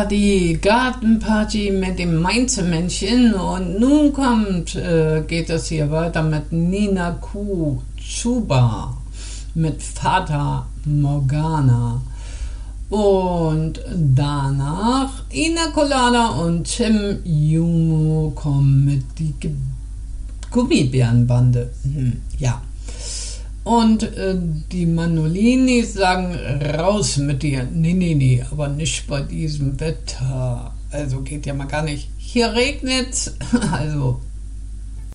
die Gartenparty mit dem Mainzelmännchen und nun geht es hier weiter mit Nina Q. Chuba, mit Fata Morgana und danach Ina Colada und Tim Jumo kommen mit die Gummibärenbande. Ja. Und die Manolinis sagen, raus mit dir. Nee, aber nicht bei diesem Wetter. Also geht ja mal gar nicht. Hier regnet's, also